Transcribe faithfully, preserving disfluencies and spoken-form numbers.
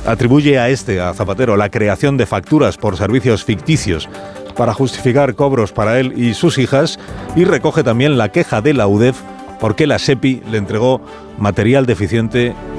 Atribuye a este, a Zapatero, la creación de facturas por servicios ficticios para justificar cobros para él y sus hijas, y recoge también la queja de la U D E F porque la SEPI le entregó material deficiente